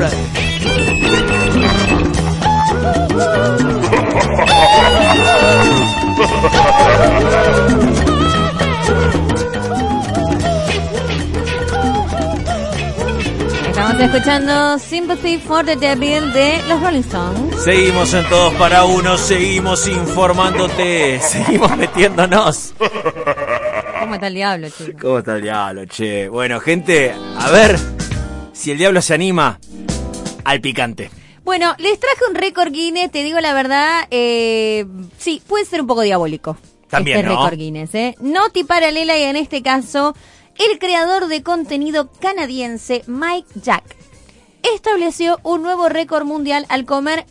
Estamos escuchando Sympathy for the Devil de los Rolling Stones. Seguimos en Todos para Uno, seguimos informándote, seguimos metiéndonos. ¿Cómo está el diablo, chico? ¿Cómo está el diablo, che? Bueno, gente, a ver si el diablo se anima al picante. Bueno, les traje un récord Guinness, te digo la verdad, sí, puede ser un poco diabólico. También, este ¿no? récord Guinness, Noti paralela y en este caso, el creador de contenido canadiense Mike Jack estableció un nuevo récord mundial al comer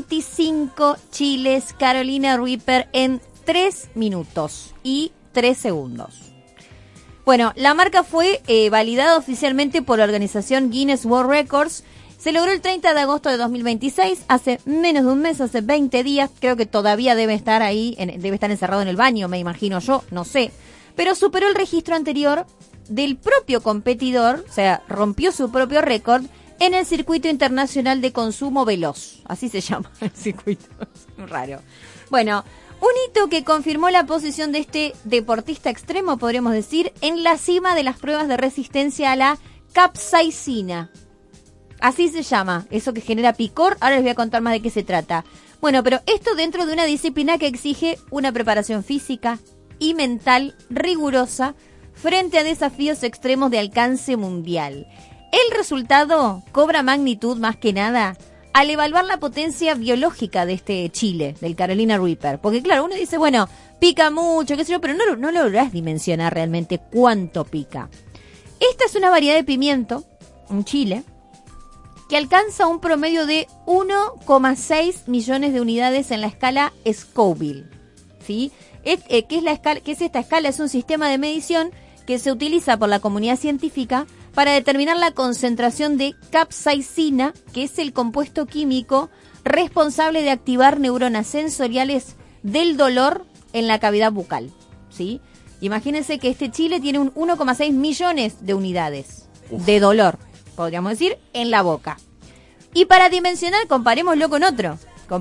25 chiles Carolina Reaper en 3 minutos y 3 segundos. Bueno, la marca fue validada oficialmente por la organización Guinness World Records. Se logró el 30 de agosto de 2026, hace menos de un mes, hace 20 días. Creo que todavía debe estar ahí, debe estar encerrado en el baño, me imagino yo, no sé. Pero superó el registro anterior del propio competidor, o sea, rompió su propio récord en el circuito internacional de consumo veloz. Así se llama el circuito, es raro. Bueno, un hito que confirmó la posición de este deportista extremo, podríamos decir, en la cima de las pruebas de resistencia a la capsaicina. Así se llama, eso que genera picor. Ahora les voy a contar más de qué se trata. Bueno, pero esto dentro de una disciplina que exige una preparación física y mental rigurosa frente a desafíos extremos de alcance mundial. El resultado cobra magnitud más que nada al evaluar la potencia biológica de este chile, del Carolina Reaper. Porque claro, uno dice, bueno, pica mucho, qué sé yo, pero no lográs dimensionar realmente cuánto pica. Esta es una variedad de pimiento, un chile, que alcanza un promedio de 1,6 millones de unidades en la escala Scoville, ¿sí? ¿Qué es esta escala? Es un sistema de medición que se utiliza por la comunidad científica para determinar la concentración de capsaicina, que es el compuesto químico responsable de activar neuronas sensoriales del dolor en la cavidad bucal, ¿sí? Imagínense que este chile tiene un 1,6 millones de unidades de dolor, podríamos decir, en la boca. Y para dimensionar, comparémoslo con otro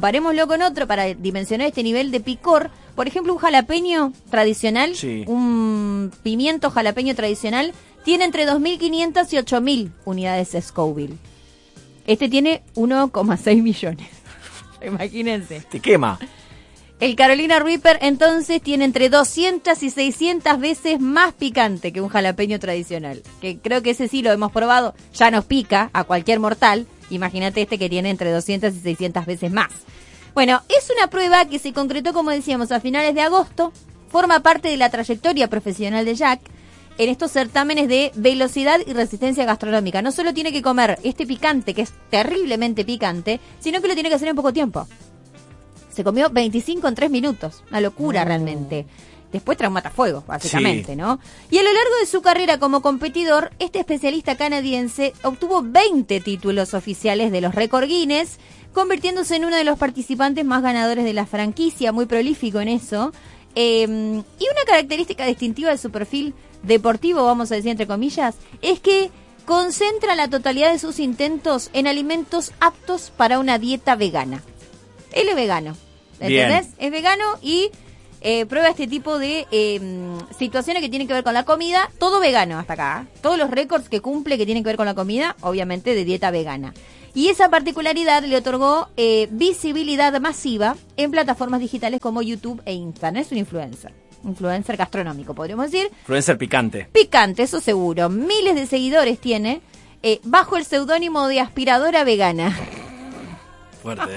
para dimensionar este nivel de picor. Por ejemplo, un jalapeño tradicional, sí, un pimiento jalapeño tradicional, tiene entre 2.500 y 8.000 unidades Scoville. Este tiene 1,6 millones. Imagínense. Te quema. El Carolina Reaper, entonces, tiene entre 200 y 600 veces más picante que un jalapeño tradicional. Que creo que ese sí lo hemos probado. Ya nos pica a cualquier mortal. Imagínate este que tiene entre 200 y 600 veces más. Bueno, es una prueba que se concretó, como decíamos, a finales de agosto. Forma parte de la trayectoria profesional de Jack en estos certámenes de velocidad y resistencia gastronómica. No solo tiene que comer este picante, que es terriblemente picante, sino que lo tiene que hacer en poco tiempo. Se comió 25 en 3 minutos. Una locura realmente. Después traumatafuegos, básicamente, sí, ¿no? Y a lo largo de su carrera como competidor, este especialista canadiense obtuvo 20 títulos oficiales de los récord Guinness, convirtiéndose en uno de los participantes más ganadores de la franquicia, muy prolífico en eso. Y una característica distintiva de su perfil deportivo, vamos a decir entre comillas, es que concentra la totalidad de sus intentos en alimentos aptos para una dieta vegana. Él es vegano, ¿entendés? Bien. Es vegano y prueba este tipo de situaciones que tienen que ver con la comida, todo vegano hasta acá. Todos los récords que cumple que tienen que ver con la comida, obviamente de dieta vegana. Y esa particularidad le otorgó visibilidad masiva en plataformas digitales como YouTube e Instagram. Es un influencer gastronómico, podríamos decir. Influencer picante. Picante, eso seguro. Miles de seguidores tiene bajo el seudónimo de aspiradora vegana. Fuerte,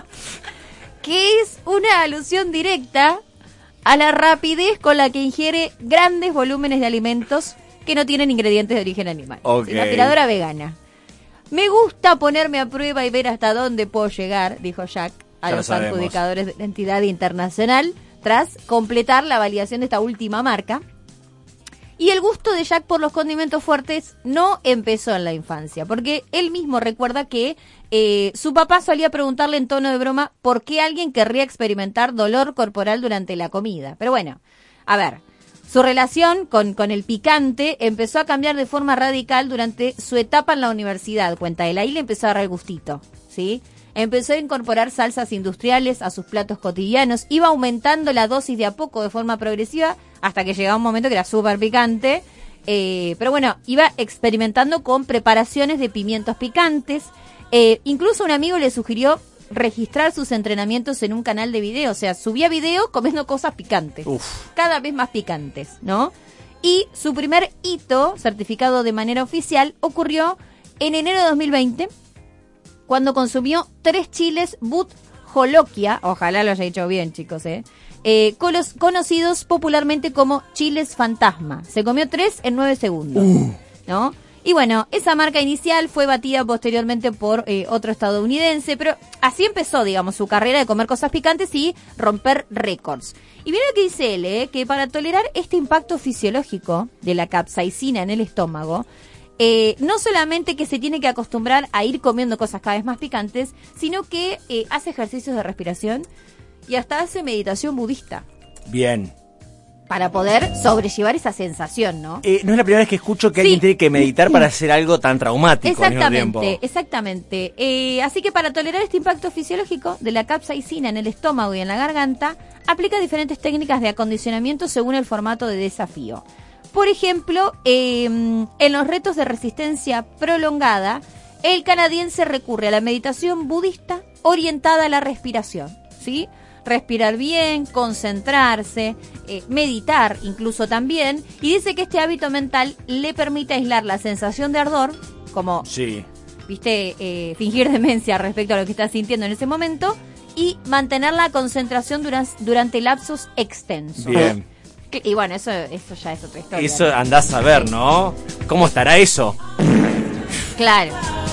Que es una alusión directa a la rapidez con la que ingiere grandes volúmenes de alimentos que no tienen ingredientes de origen animal. Okay. Una aspiradora vegana. Me gusta ponerme a prueba y ver hasta dónde puedo llegar, dijo Jack a los adjudicadores de la entidad internacional tras completar la validación de esta última marca. Y el gusto de Jack por los condimentos fuertes no empezó en la infancia, porque él mismo recuerda que su papá solía preguntarle en tono de broma por qué alguien querría experimentar dolor corporal durante la comida. Pero bueno, a ver, Su relación con el picante empezó a cambiar de forma radical durante su etapa en la universidad, cuenta él. Ahí le empezó a dar el gustito, ¿sí? Empezó a incorporar salsas industriales a sus platos cotidianos, iba aumentando la dosis de a poco de forma progresiva hasta que llegaba un momento que era súper picante. Pero bueno, iba experimentando con preparaciones de pimientos picantes. Incluso un amigo le sugirió registrar sus entrenamientos en un canal de video, o sea, subía video comiendo cosas picantes, cada vez más picantes, ¿no? Y su primer hito, certificado de manera oficial, ocurrió en enero de 2020, cuando consumió 3 chiles Bhut Jolokia, ojalá lo haya dicho bien, chicos, conocidos popularmente como chiles fantasma. Se comió 3 en 9 segundos, ¿no? Y bueno, esa marca inicial fue batida posteriormente por otro estadounidense, pero así empezó, digamos, su carrera de comer cosas picantes y romper récords. Y mira lo que dice él, que para tolerar este impacto fisiológico de la capsaicina en el estómago, no solamente que se tiene que acostumbrar a ir comiendo cosas cada vez más picantes, sino que hace ejercicios de respiración y hasta hace meditación budista. Bien. Para poder sobrellevar esa sensación, ¿no? No es la primera vez que escucho que alguien tiene que meditar para hacer algo tan traumático al mismo tiempo. Exactamente. Así que para tolerar este impacto fisiológico de la capsaicina en el estómago y en la garganta, aplica diferentes técnicas de acondicionamiento según el formato de desafío. Por ejemplo, en los retos de resistencia prolongada, el canadiense recurre a la meditación budista orientada a la respiración, ¿sí? Respirar bien, concentrarse, meditar incluso también, y dice que este hábito mental le permite aislar la sensación de ardor, como, viste, fingir demencia respecto a lo que está sintiendo en ese momento, y mantener la concentración durante lapsos extensos. Bien. Y bueno, eso ya es otra historia. Eso andás a ver, ¿no? ¿Cómo estará eso? Claro,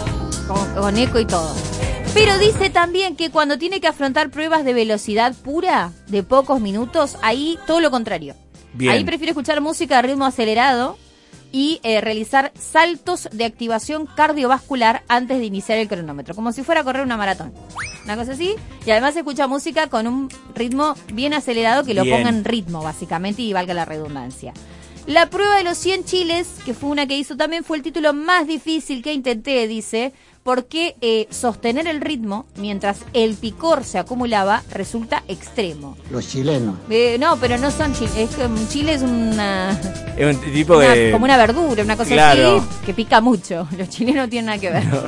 con eco y todo. Pero dice también que cuando tiene que afrontar pruebas de velocidad pura, de pocos minutos, ahí todo lo contrario. Bien. Ahí prefiere escuchar música de ritmo acelerado y realizar saltos de activación cardiovascular antes de iniciar el cronómetro, como si fuera a correr una maratón. Una cosa así. Y además escucha música con un ritmo bien acelerado que lo ponga en ritmo, básicamente, y valga la redundancia. La prueba de los 100 chiles, que fue una que hizo también, fue el título más difícil que intenté, dice, porque sostener el ritmo mientras el picor se acumulaba resulta extremo. Los chilenos. No, pero no son chiles. Es que un chile es una... Es un tipo de... Como una verdura, una cosa así, que pica mucho. Los chiles no tienen nada que ver. No.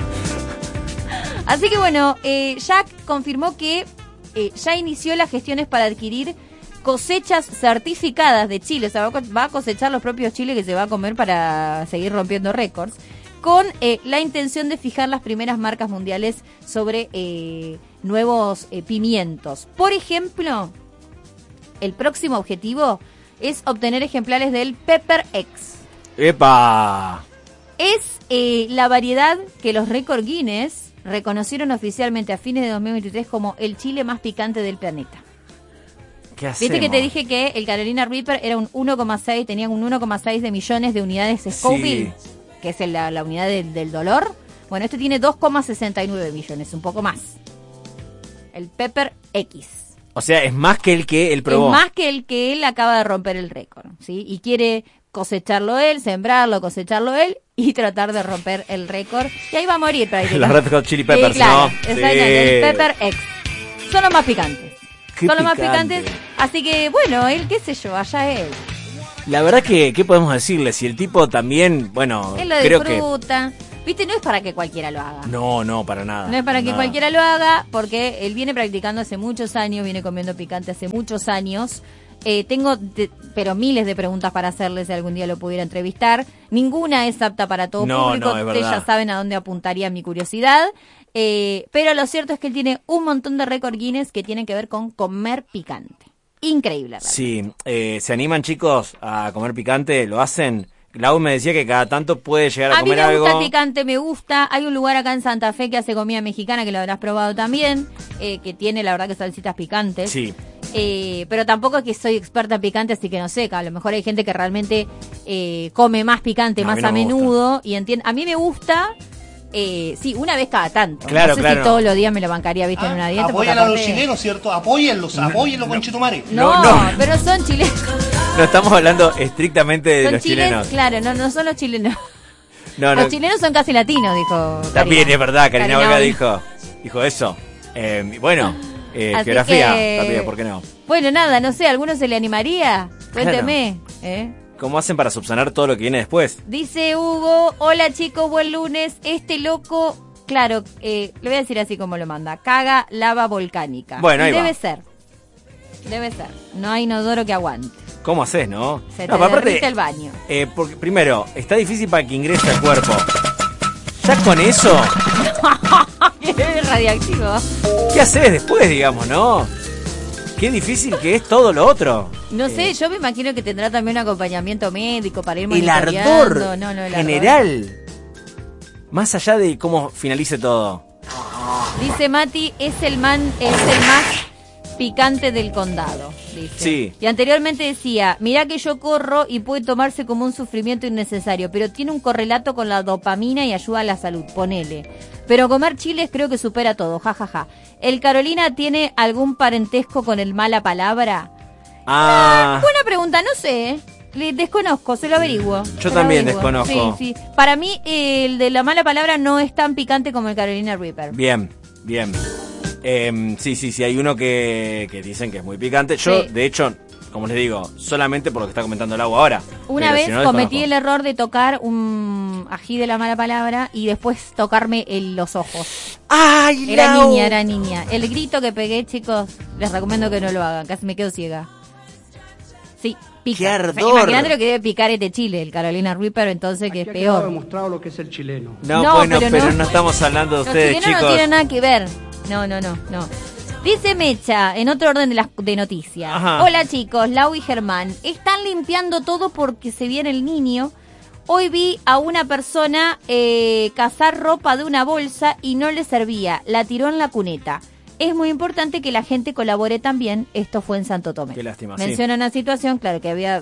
Así que bueno, Jack confirmó que ya inició las gestiones para adquirir cosechas certificadas de chile. O sea, va a cosechar los propios chiles que se va a comer para seguir rompiendo récords, con la intención de fijar las primeras marcas mundiales sobre nuevos pimientos. Por ejemplo, el próximo objetivo es obtener ejemplares del Pepper X. ¡Epa! Es la variedad que los récord Guinness reconocieron oficialmente a fines de 2023 como el chile más picante del planeta. ¿Qué hacemos? ¿Viste que te dije que el Carolina Reaper era un 1,6, tenían un 1,6 de millones de unidades Scoville? Sí. Que es la unidad del dolor. Bueno, este tiene 2,69 millones, un poco más. El Pepper X. O sea, es más que el que él probó. Es más que el que él acaba de romper el récord, ¿sí? Y quiere cosecharlo él, sembrarlo, cosecharlo él y tratar de romper el récord. Y ahí va a morir. Los Red Hot Chili Peppers, claro, ¿no? Exactamente, el Pepper X. Son los más picantes. Qué son los picante. más picantes. Así que, bueno, él, qué sé yo, allá él. La verdad que, ¿qué podemos decirle? Si el tipo también, bueno, él lo creo disfruta. Viste, no es para que cualquiera lo haga. No, para nada. No es para que cualquiera lo haga, porque él viene practicando hace muchos años, viene comiendo picante hace muchos años. Tengo, pero miles de preguntas para hacerle si algún día lo pudiera entrevistar. Ninguna es apta para todo público. Es ustedes ya saben a dónde apuntaría mi curiosidad. Pero lo cierto es que él tiene un montón de récord Guinness que tienen que ver con comer picante. Increíble, ¿verdad? Sí, ¿se animan, chicos, a comer picante? ¿Lo hacen? Lau me decía que cada tanto puede llegar a comer algo. A mí me gusta el picante, me gusta. Hay un lugar acá en Santa Fe que hace comida mexicana, que lo habrás probado también, que tiene, la verdad, que salsitas picantes. Sí. Pero tampoco es que soy experta en picante, así que no sé, a lo mejor hay gente que realmente come más picante, más a menudo, y entiende. A mí me gusta... sí, una vez cada tanto. Claro, no sé si todos los días me lo bancaría, viste, en una dieta. Apoyan a los chilenos, ¿cierto? Apóyenlos, conchetumare. No, pero son chilenos. No estamos hablando estrictamente de Son los chilenos. Claro, no son los chilenos. No, Los chilenos son casi latinos, dijo También Karina. es verdad, Karina Olga Olga. dijo eso. Bueno, Así geografía, que- rápido, ¿por qué no? Bueno, nada, no sé, ¿a alguno se le animaría? Cuénteme. ¿Cómo hacen para subsanar todo lo que viene después? Dice Hugo, hola chicos, buen lunes. Este loco, claro, le voy a decir así como lo manda, caga lava volcánica. Bueno, ahí Y va. debe ser. No hay inodoro que aguante. ¿Cómo haces, no? Se te No, pero aparte, derrite el baño. porque, primero, está difícil para que ingrese al cuerpo. Ya con eso, Es radiactivo. ¿qué haces después, digamos, no? Qué difícil que es todo lo otro. No sé, yo me imagino que tendrá también un acompañamiento médico para ir El monitoreando. ardor No, el ardor. general. Más allá de cómo finalice todo. Dice Mati, es el más picante del condado, dice. Sí. Y anteriormente decía, mirá que yo corro y puede tomarse como un sufrimiento innecesario, pero tiene un correlato con la dopamina y ayuda a la salud, ponele. Pero comer chiles creo que supera todo, jajaja. ¿El Carolina tiene algún parentesco con el mala palabra? Buena pregunta, no sé. Le desconozco, se lo averiguo. Yo también desconozco. Sí. Para mí, el de la mala palabra no es tan picante como el Carolina Reaper. Bien. Sí, hay uno que dicen que es muy picante. Yo, Sí. de hecho, como les digo, solamente por lo que está comentando el agua ahora. Una Pero vez si no, cometí el desconozco. error de tocar un ají de la mala palabra y después tocarme los ojos. ¡Ay, Era Lau! niña. El grito que pegué, chicos, les recomiendo que no lo hagan, casi me quedo ciega. Sí, pica. ¡Qué ardor! Imagínate lo que debe picar este chile, el Carolina Reaper, entonces que es Aquí ha quedado peor. demostrado lo que es el chileno. No, No, bueno, pero pero no. no estamos hablando de Los ustedes, chilenos chicos. no tienen nada que ver. No. Dice Mecha, en otro orden de noticias. Ajá. Hola chicos, Lau y Germán. Están limpiando todo porque se viene el niño. Hoy vi a una persona cazar ropa de una bolsa y no le servía. La tiró en la cuneta. Es muy importante que la gente colabore también. Esto fue en Santo Tomé. Qué lástima, sí. Menciona una situación, claro, que había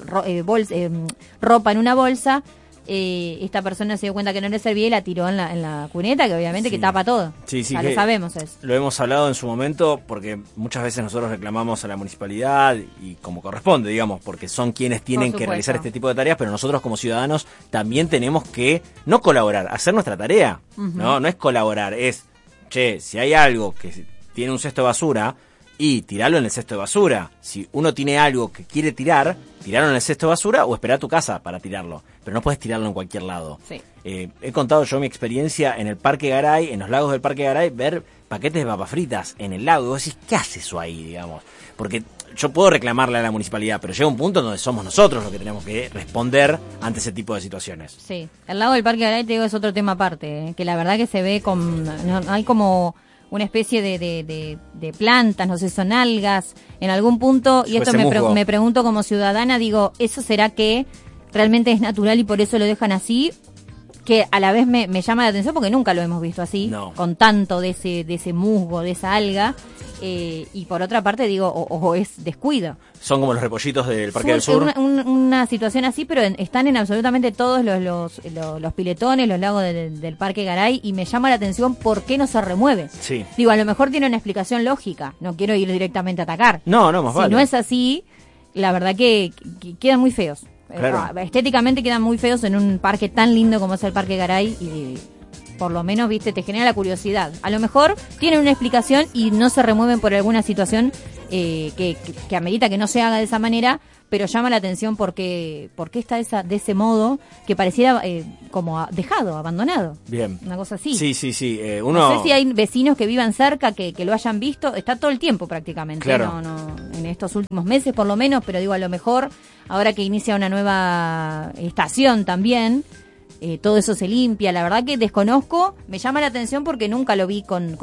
ropa en una bolsa. Esta persona se dio cuenta que no le servía y la tiró en la cuneta, que obviamente Sí. que tapa todo. Sí, Ya que lo sabemos eso. Lo hemos hablado en su momento porque muchas veces nosotros reclamamos a la municipalidad y como corresponde, digamos, porque son quienes tienen que supuesto. realizar este tipo de tareas, pero nosotros como ciudadanos también tenemos que no colaborar, hacer nuestra tarea. No es colaborar, es, che, si hay algo que tiene un cesto de basura y tirarlo en el cesto de basura. Si uno tiene algo que quiere tirar, tirarlo en el cesto de basura o esperar a tu casa para tirarlo. Pero no puedes tirarlo en cualquier lado. Sí. He contado yo mi experiencia en el Parque Garay, en los lagos del Parque Garay, ver paquetes de papas fritas en el lago. Y vos decís, ¿qué hace eso ahí, digamos? Porque yo puedo reclamarle a la municipalidad, pero llega un punto donde somos nosotros los que tenemos que responder ante ese tipo de situaciones. Sí, el lago del Parque Garay, te digo, es otro tema aparte, que la verdad que se ve hay como una especie de plantas, no sé, son algas, en algún punto, y esto Ese musgo. me pregunto como ciudadana, digo, ¿eso será que realmente es natural y por eso lo dejan así? Que a la vez me llama la atención porque nunca lo hemos visto así, No. con tanto de ese musgo, de esa alga, y por otra parte digo, o es descuido. Son como los repollitos del Parque del Sur. Una situación así, pero están en absolutamente todos los piletones, los lagos del Parque Garay, y me llama la atención por qué no se remueve. Sí. Digo, a lo mejor tiene una explicación lógica, no quiero ir directamente a atacar. No, más Si vale. no es así, la verdad que quedan muy feos. Claro. Estéticamente quedan muy feos en un parque tan lindo como es el Parque Garay y por lo menos, viste, te genera la curiosidad. A lo mejor tienen una explicación y no se remueven por alguna situación que amerita que no se haga de esa manera, pero llama la atención porque está de ese modo que pareciera como dejado, abandonado. Bien. Una cosa así. Sí. No sé si hay vecinos que vivan cerca, que lo hayan visto, está todo el tiempo prácticamente, Claro. no, en estos últimos meses por lo menos, pero digo, a lo mejor ahora que inicia una nueva estación también, todo eso se limpia. La verdad que desconozco, me llama la atención porque nunca lo vi con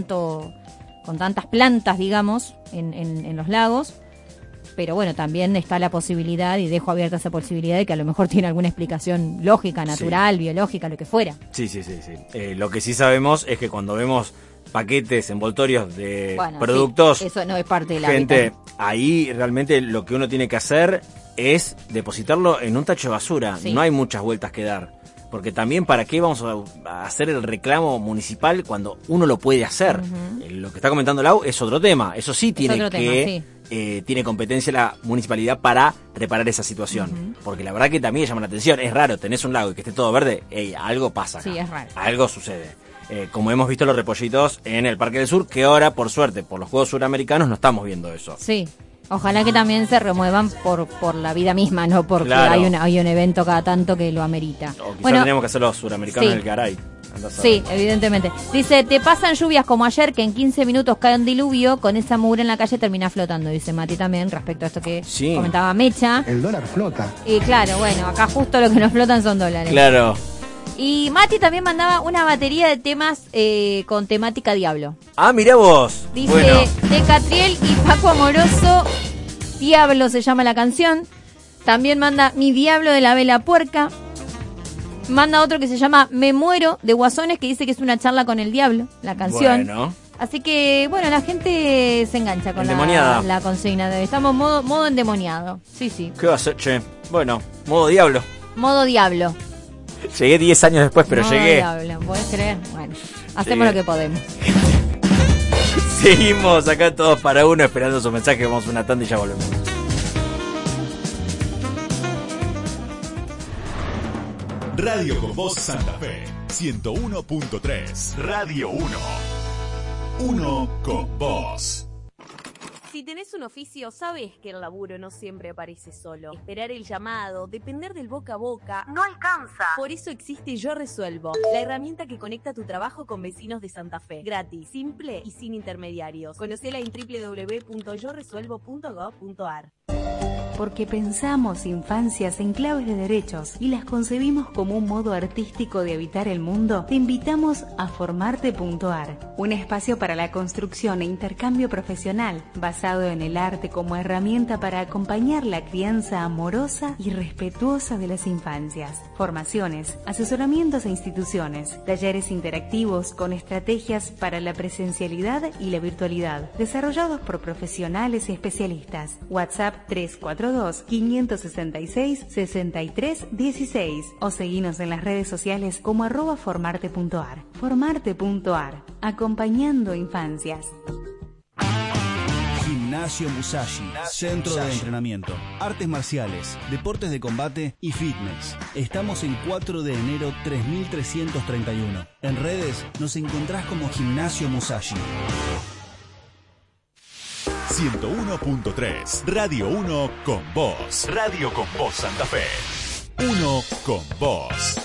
tantas plantas, digamos, en los lagos. Pero bueno, también está la posibilidad, y dejo abierta esa posibilidad, de que a lo mejor tiene alguna explicación lógica, natural, biológica, lo que fuera. Sí. Lo que sí sabemos es que cuando vemos paquetes, envoltorios de Bueno, productos, sí, eso no es parte de la gente, ahí realmente lo que uno tiene que hacer es depositarlo en un tacho de basura. Sí. No hay muchas vueltas que dar. porque también para qué vamos a hacer el reclamo municipal cuando uno lo puede hacer. Lo que está comentando Lau es otro tema, eso sí tiene tiene competencia la municipalidad para reparar esa situación, porque la verdad que también llama la atención, es raro, tenés un lago y que esté todo verde, algo pasa acá, sí, es raro. Algo sucede. Como hemos visto los repollitos en el Parque del Sur, que ahora, por suerte, por los Juegos Suramericanos, no estamos viendo eso. Sí, ojalá que también se remuevan por la vida misma, no porque claro. hay un evento cada tanto que lo amerita. O quizás tendríamos que hacer los Suramericanos en el Caray. Sí, evidentemente. Dice, te pasan lluvias como ayer, que en 15 minutos cae un diluvio, con esa mugre en la calle termina flotando, dice Mati también, respecto a esto que comentaba Mecha. El dólar flota. Y claro, bueno, acá justo lo que nos flotan son dólares. Claro. Y Mati también mandaba una batería de temas con temática Diablo. Ah, mirá vos. Dice, bueno. de Catriel y Paco Amoroso, Diablo se llama la canción. También manda Mi Diablo de la Vela Puerca. Manda otro que se llama Me Muero de Guasones, que dice que es una charla con el diablo, la canción. Bueno. Así que, bueno, la gente se engancha con la consigna. Estamos modo endemoniado. Sí, sí. ¿Qué va a ser, che? Bueno, modo diablo. Modo diablo. Llegué 10 años después, pero modo llegué. Diablo, ¿podés creer? Bueno, hacemos lo que podemos. Seguimos acá todos para uno esperando su mensaje. Vamos a una tanda y ya volvemos. Radio con Voz Santa Fe 101.3 Radio 1. Uno con vos. Si tenés un oficio, sabes que el laburo no siempre aparece solo. Esperar el llamado, depender del boca a boca, no alcanza. Por eso existe Yo Resuelvo, la herramienta que conecta tu trabajo con vecinos de Santa Fe. Gratis, simple y sin intermediarios. Conocela en www.yoresuelvo.gov.ar. Porque pensamos infancias en claves de derechos y las concebimos como un modo artístico de habitar el mundo, te invitamos a Formarte.ar, un espacio para la construcción e intercambio profesional, basado en el arte como herramienta para acompañar la crianza amorosa y respetuosa de las infancias. Formaciones, asesoramientos a instituciones, talleres interactivos con estrategias para la presencialidad y la virtualidad, desarrollados por profesionales y especialistas. WhatsApp 342-566-6316 o seguinos en las redes sociales como @formarte.ar. Formarte.ar, acompañando infancias. Gimnasio Musashi, centro de entrenamiento, artes marciales, deportes de combate y fitness. Estamos en 4 de enero 3331. En redes nos encontrás como Gimnasio Musashi. 101.3 Radio 1 con vos. Radio con Voz Santa Fe. 1 con vos.